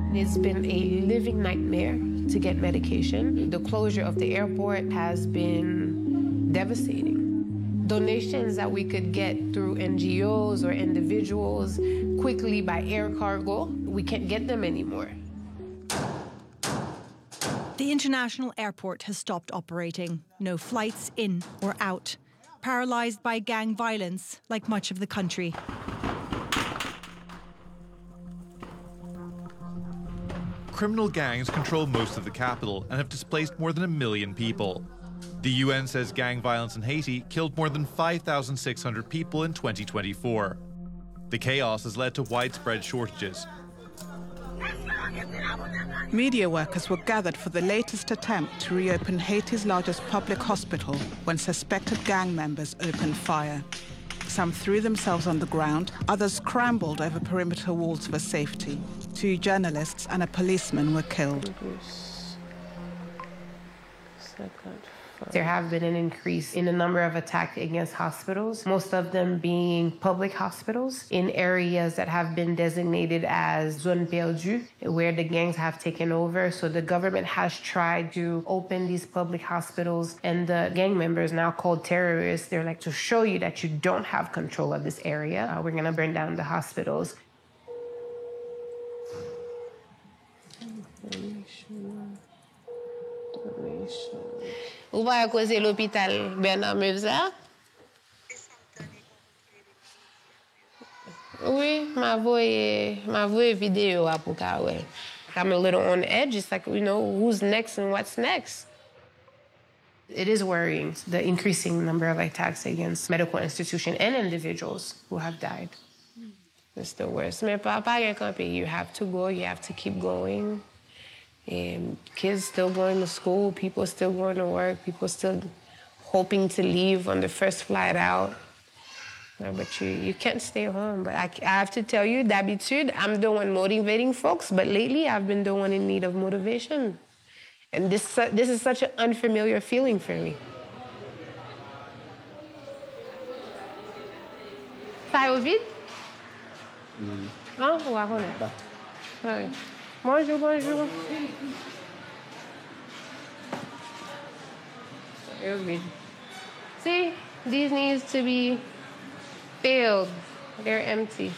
It's been a living nightmare to get medication. The closure of the airport has been devastating. Donations that we could get through NGOs or individuals quickly by air cargo, we can't get them anymore. The international airport has stopped operating. No flights in or out. Paralysed by gang violence, like much of the country. Criminal gangs control most of the capital and have displaced more than 1 million people. The UN says gang violence in Haiti killed more than 5,600 people in 2024. The chaos has led to widespread shortages. Media workers were gathered for the latest attempt to reopen Haiti's largest public hospital when suspected gang members opened fire. Some threw themselves on the ground, others scrambled over perimeter walls for safety. 2 journalists and a policeman were killed. There have been an increase in the number of attacks against hospitals, most of them being public hospitals in areas that have been designated as zone perdue, where the gangs have taken over. So the government has tried to open these public hospitals, and the gang members, now called terrorists, they're like, to show you that you don't have control of this area, we're gonna burn down the hospitals. Ou va causer l'hôpital Bernard Mevza? Oui, ma voix vidéo à pouka, ouais. I'm a little on edge. It's like, you know, who's next and what's next? It is worrying, the increasing number of attacks against medical institutions and individuals who have died. It's the worst. Mais papa, you have to go, you have to keep going. And kids still going to school, people still going to work, people still hoping to leave on the first flight out. But you can't stay home. But I have to tell you, d'habitude, I'm the one motivating folks, but lately I've been the one in need of motivation. And this is such an unfamiliar feeling for me. Ça va vite? Ah, ouais. Bonjour, bonjour. See, these needs to be filled. They're empty.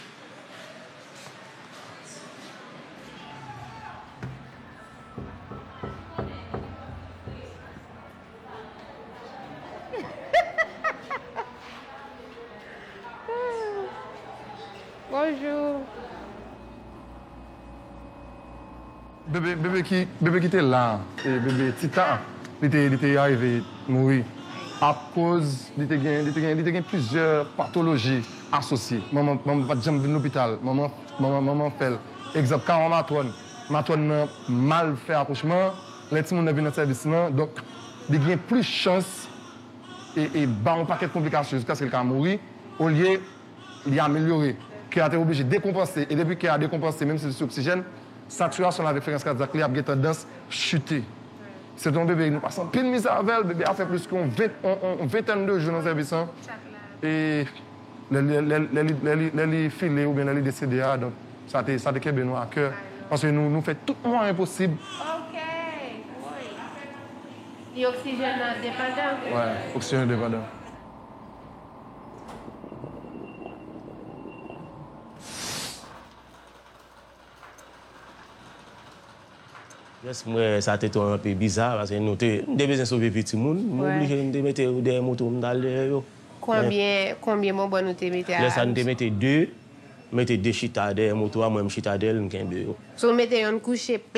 Bonjour. Bébé qui était là, et bébé Titan, il était arrivé à mourir à cause il était plusieurs pathologies associées. Maman pas jamais venir à l'hôpital. Maman fait exemple quand Matouane mal fait accouchement, les petits monde vient dans service donc il y a plus chance et bah un paquet de complications jusqu'à ce qu'il a mourir au lieu il a amélioré qui a été obligé de décompenser et depuis qu'il a décompensé même si c'est oxygène saturation avec fréquence cardiaque, il y a une tendance à chuter. C'est un bébé, nous passons pile mise avec le bébé a fait plus qu'une vingtaine de jours dans le service. Et les filets ou bien les décédés, donc ça a été nous à cœur. Parce que nous faisons tout le moyen possible. OK. Et oxygène dépendant? Oui, oxygène dépendant. Moi, ça a été un peu bizarre parce que nous avons besoin de sauver les petits gens. Nous sommes obligés de mettre des motos dans l'air. Combien de moments nous avons mis à ça nous mettre 2, mettre 2 chita des motos, moi, chita d'elle, nous avons 2. So, mettez un coucher